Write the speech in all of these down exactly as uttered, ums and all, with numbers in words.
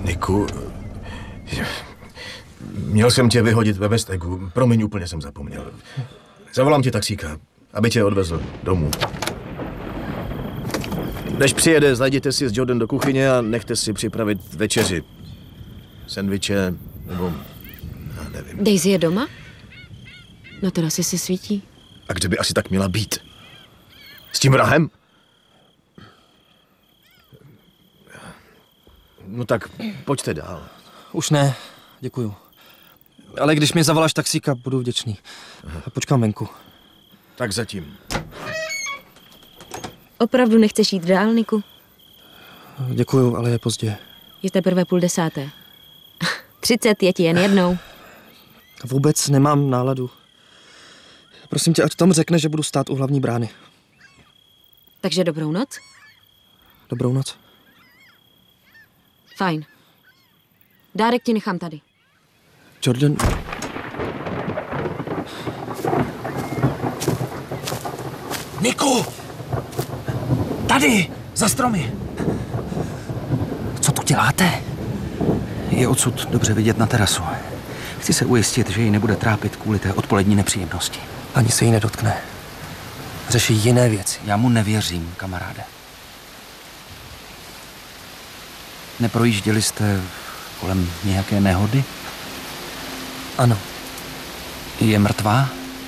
Niku, měl jsem tě vyhodit ve Vestegu. Promiň, úplně jsem zapomněl. Zavolám ti taxíka, aby tě odvezl domů. Než přijede, zajděte si s Jordan do kuchyně a nechte si připravit večeři. Sendviče, nebo... já nevím. Daisy je doma? No teda si si svítí. A kde by asi tak měla být? S tím vrahem? No tak, pojďte dál. Už ne, děkuju. Ale když mi zavoláš taxíka, budu vděčný. A počkám venku. Tak zatím. Opravdu nechceš jít dál, Niku? Děkuju, ale je pozdě. Je teprve půl desáté. Třicet je ti jen jednou. Vůbec nemám náladu. Prosím tě, ať Tom řekne, že budu stát u hlavní brány. Takže dobrou noc? Dobrou noc. Fajn. Dárek ti nechám tady. Jordan... Niku! Tady! Za stromy! Co tu děláte? Je odsud dobře vidět na terasu. Chci se ujistit, že ji nebude trápit kvůli té odpolední nepříjemnosti. Ani se jí nedotkne. Řeší jiné věci. Já mu nevěřím, kamaráde. Neprojížděli jste kolem nějaké nehody? Ano. Je mrtvá?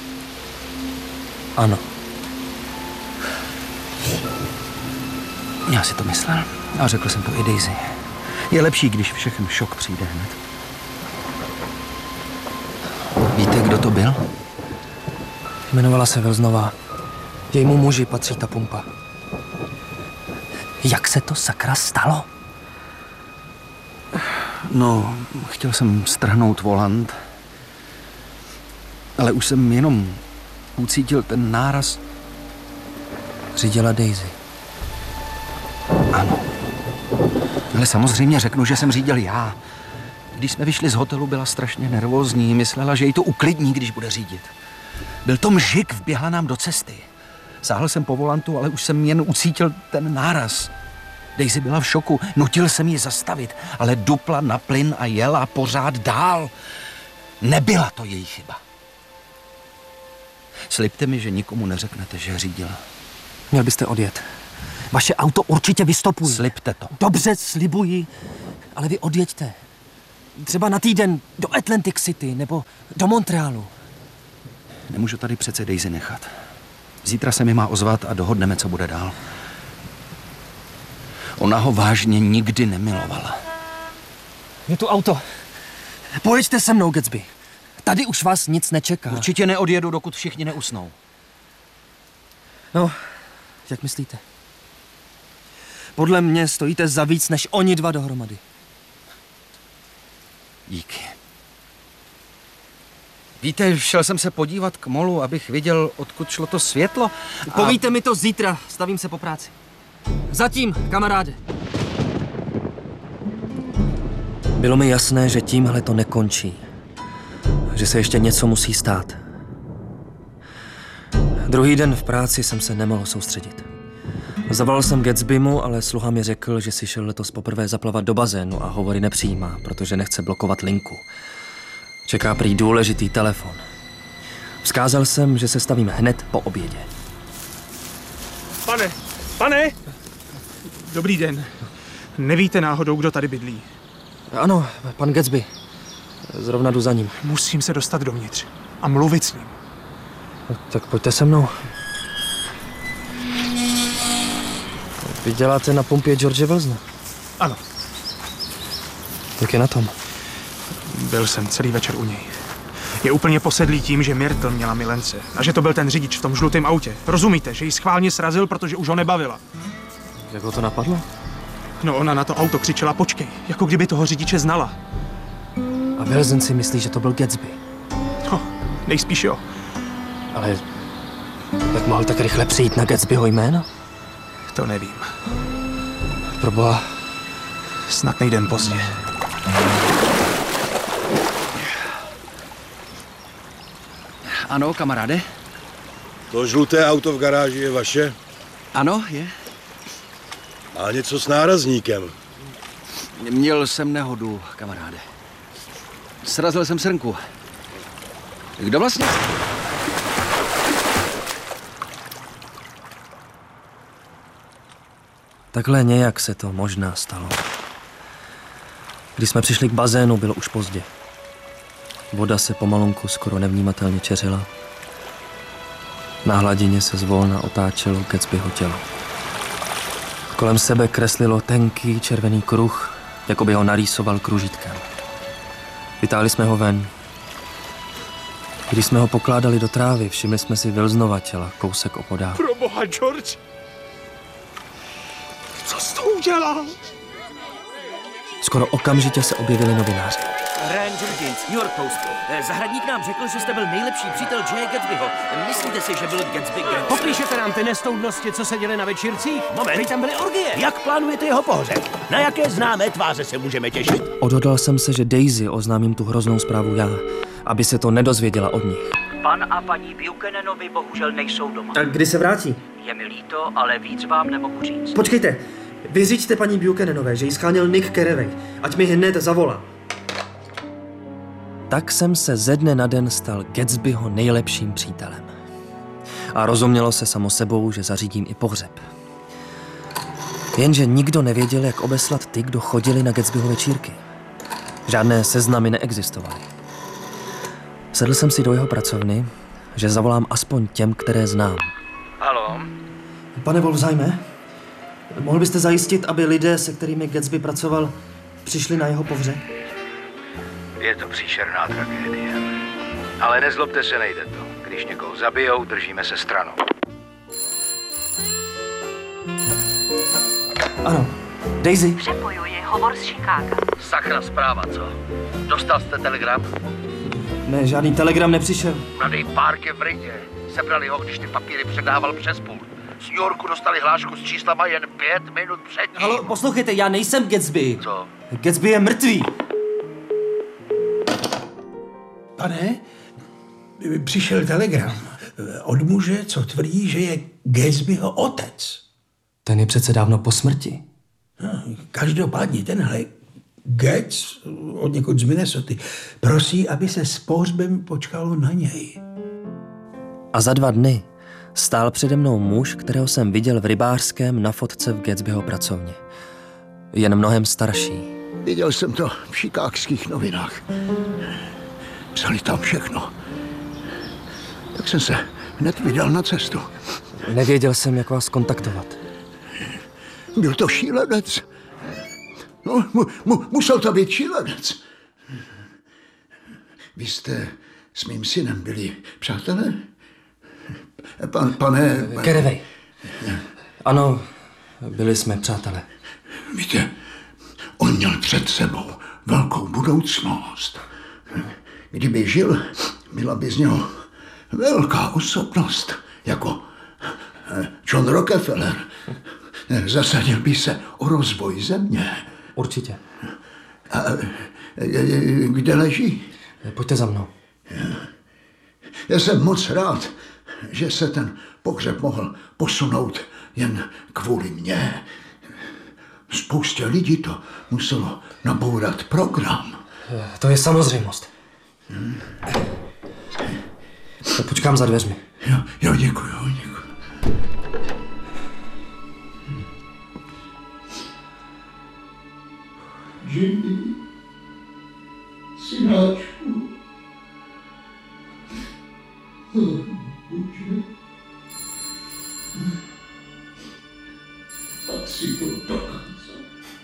Ano. Já si to myslel. A řekl jsem to i Daisy. Je lepší, když všechen šok přijde hned. Víte, kdo to byl? Jmenovala se Wilsonová. Jejímu muži patří ta pumpa. Jak se to sakra stalo? No, chtěl jsem strhnout volant, ale už jsem jenom ucítil ten náraz. Řídila Daisy. Ano. Ale samozřejmě řeknu, že jsem řídil já. Když jsme vyšli z hotelu, byla strašně nervózní. Myslela, že jí to uklidní, když bude řídit. Byl to mžik, vběhla nám do cesty. Sáhl jsem po volantu, ale už jsem jen ucítil ten náraz. Daisy byla v šoku, nutil jsem ji zastavit, ale dupla na plyn a jela pořád dál. Nebyla to její chyba. Slibte mi, že nikomu neřeknete, že řídila. Měl byste odjet. Vaše auto určitě vystopuje. Slibte to. Dobře, slibuji, ale vy odjeďte. Třeba na týden do Atlantic City nebo do Montrealu. Nemůžu tady přece Daisy nechat. Zítra se mi má ozvat a dohodneme, co bude dál. Ona ho vážně nikdy nemilovala. Je tu auto. Pojeďte se mnou, Gatsby. Tady už vás nic nečeká. Určitě neodjedu, dokud všichni neusnou. No, jak myslíte? Podle mě stojíte za víc než oni dva dohromady. Díky. Víte, šel jsem se podívat k molu, abych viděl, odkud šlo to světlo. A... Povíte mi to zítra, stavím se po práci. Zatím, kamaráde. Bylo mi jasné, že tímhle to nekončí. Že se ještě něco musí stát. Druhý den v práci jsem se nemohl soustředit. Zavolal jsem Gatsbymu, ale sluha mi řekl, že si šel letos poprvé zaplavat do bazénu a hovory nepřijímá, protože nechce blokovat linku. Čeká prý důležitý telefon. Vzkázal jsem, že se stavím hned po obědě. Pane, pane! Dobrý den. Nevíte náhodou, kdo tady bydlí? Ano, pan Gatsby. Zrovna jdu za ním. Musím se dostat dovnitř a mluvit s ním. No, tak pojďte se mnou. Vy děláte na pumpě George Wilsona? Ano. Jak je na tom? Byl jsem celý večer u něj. Je úplně posedlý tím, že Myrtle měla milence a že to byl ten řidič v tom žlutém autě. Rozumíte, že ji schválně srazil, protože už ho nebavila. Jak ho to napadlo? No, ona na to auto křičela počkej, jako kdyby toho řidiče znala. A Wilson si myslí, že to byl Gatsby. No, nejspíš jo. Ale jak mohl tak rychle přijít na Gatsbyho jméno? To nevím. Proboha. Snad nejdem pozdě. Ano, kamaráde? To žluté auto v garáži je vaše? Ano, je. Má něco s nárazníkem. Měl jsem nehodu, kamaráde. Srazil jsem srnku. Kdo vlastně? Takhle nějak se to možná stalo. Když jsme přišli k bazénu, bylo už pozdě. Voda se pomalonku skoro nevnímatelně čeřila. Na hladině se zvolna otáčelo Gatsbyho tělo. Kolem sebe kreslilo tenký červený kruh, jako by ho narýsoval kružítkem. Vytáhli jsme ho ven. Když jsme ho pokládali do trávy, všimli jsme si Wilsonova těla, kousek opodál. Proboha, George! Co jsi to udělal? Skoro okamžitě se objevili novináři. Ranger Gins, New York Post. Zahradník nám řekl, že jste byl nejlepší přítel J. Gatsbyho. Myslíte si, že byl Gatsby gangster? Popíšete nám ty nestoudnosti, co se děly na večírcích? Moment. Prý tam byly orgie. Jak plánujete jeho pohřeb? Na jaké známé tváře se můžeme těšit? Odhodlal jsem se, že Daisy oznámím tu hroznou zprávu já, aby se to nedozvěděla od nich. Pan a paní Buchananovi bohužel nejsou doma. A kdy se vrátí? Je mi líto, ale víc vám nemohu říct. Počkejte, vyřiďte paní Buchananové, že jí scháněl Nick Carraway, ať mi hned zavolá. Tak jsem se ze dne na den stal Gatsbyho nejlepším přítelem. A rozumělo se samo sebou, že zařídím i pohřeb. Jenže nikdo nevěděl, jak obeslat ty, kdo chodili na Gatsbyho večírky. Žádné seznamy neexistovaly. Sedl jsem si do jeho pracovny, že zavolám aspoň těm, které znám. Haló? Pane Wolfsheime, mohl byste zajistit, aby lidé, se kterými Gatsby pracoval, přišli na jeho pohřeb? Je to příšerná tragédie. Ale nezlobte se, nejde to. Když někoho zabijou, držíme se stranou. Ano, Daisy. Přepojuji hovor z Chicaga. Sakra zpráva, co? Dostal jste telegram? Ne, žádný telegram nepřišel. Mladý Park je v Rydě. Sebrali ho, když ty papíry předával přes půl. Z New Yorku dostali hlášku s číslama jen pět minut předtím. Halo, poslouchejte, já nejsem Gatsby. Co? Gatsby je mrtvý. Pane, přišel telegram od muže, co tvrdí, že je Gatsbyho otec. Ten je přece dávno po smrti. No, každopádně tenhle Gats od někud z Minnesoty prosí, aby se s pohřbem počkalo na něj. A za dva dny stál přede mnou muž, kterého jsem viděl v rybářském na fotce v Gatsbyho pracovně. Jen mnohem starší. Viděl jsem to v chicagských novinách. Psali tam všechno. Tak jsem se hned vydal na cestu. Nevěděl jsem, jak vás kontaktovat. Byl to šílenec. No, mu, mu, musel to být šílenec. Vy jste s mým synem byli přátelé? Pan, pane... Carraway. Ano, byli jsme přátelé. Víte, on měl před sebou velkou budoucnost. Kdyby žil, byla by z něho velká osobnost, jako John Rockefeller. Zasadil by se o rozvoj země. Určitě. A kde leží? Pojďte za mnou. Já jsem moc rád, že se ten pohřeb mohl posunout jen kvůli mně. Spoustě lidí to muselo nabourat program. To je samozřejmost. Hmm. Počkám za dveřmi. Jo, jo, děkuju, děkuju. Jimmy, synáčku, buďme, tak si to dokázal.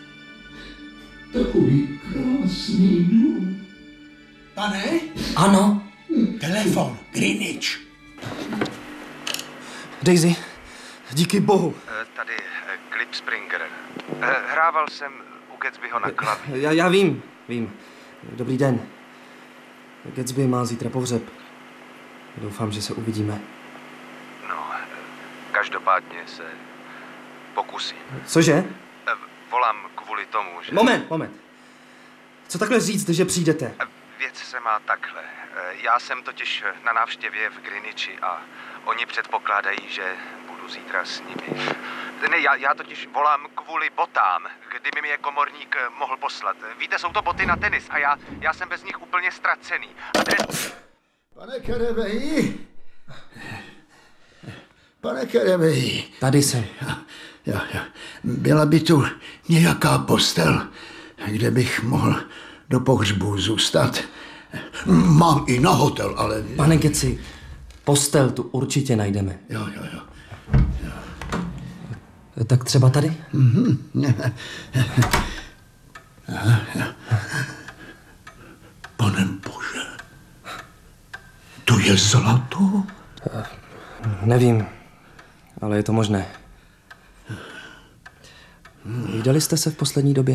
Takový krásný dům. Pane? Ano? Telefon, Greenwich. Daisy, díky bohu. Tady Clip Springer. Hrával jsem u Gatsbyho na klavír. Já, já vím, vím. Dobrý den. Gatsby má zítra pohřeb. Doufám, že se uvidíme. No, každopádně se pokusím. Cože? Volám kvůli tomu, že... Moment, moment. Co takhle říct, že přijdete? Věc se má takhle. Já jsem totiž na návštěvě v Greenwichi a oni předpokládají, že budu zítra s nimi. Ne, já, já totiž volám kvůli botám, kdyby mi je komorník mohl poslat. Víte, jsou to boty na tenis a já, já jsem bez nich úplně ztracený. A dres... Pane Kereveji? Pane Kereveji? Tady jsem. Jo, jo. Byla by tu nějaká postel, kde bych mohl do pohřbu zůstat. Mám i na hotel, ale... Pane Geci, postel tu určitě najdeme. Jo, jo, jo. Tak třeba tady? Mm-hmm. Pane Bože, to je zlato? Nevím, ale je to možné. Vydali jste se v poslední době?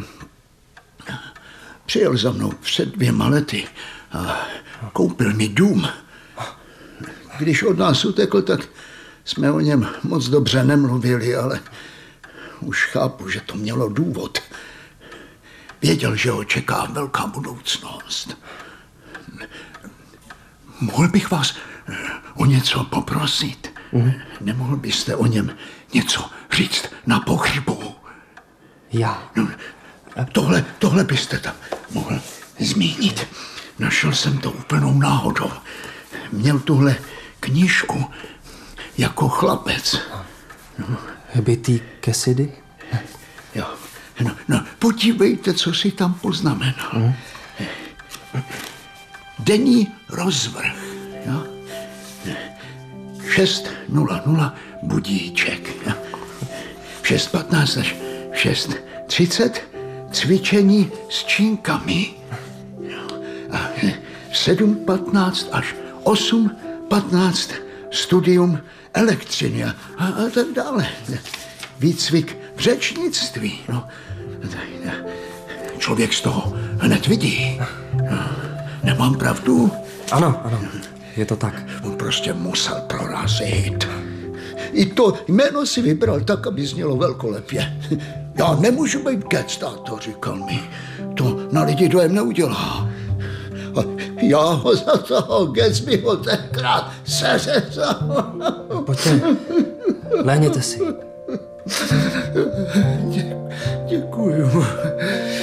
Přijel za mnou před dvěma lety a koupil mi dům. Když od nás utekl, tak jsme o něm moc dobře nemluvili, ale už chápu, že to mělo důvod. Věděl, že ho čeká velká budoucnost. Mohl bych vás o něco poprosit? Mm. Nemohl byste o něm něco říct na pohřbu? Já? No, tohle, tohle byste tam mohl zmínit. Našel jsem to úplnou náhodou. Měl tuhle knížku jako chlapec. No. Bytý Cassidy? Jo. No, no, podívejte, co si tam poznamenal. Mm. Denní rozvrh. Jo? šest nula nula budíček. Jo? šest patnáct až šest třicet cvičení s činkami. Jo? A sedm patnáct až osm patnáct studium elektřiny a, a, a tak dále. Výcvik v řečnictví. No. Člověk z toho hned vidí. Nemám pravdu? Ano, ano, je to tak. On prostě musel prorazit. I to jméno si vybral tak, aby znělo velkolepě. Já nemůžu být Getz, táto, říkal mi. To na lidi dojem neudělá. A já ho za toho Getz mi ho tenkrát seřezal. Pojďte, lehněte si. Dě, děkuju.